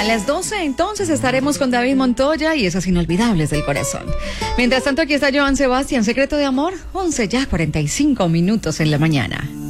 las 12 entonces estaremos con David Montoya y esas inolvidables del corazón. Mientras tanto, aquí está Joan Sebastián, Secreto de Amor, 11 ya 45 minutos en la mañana.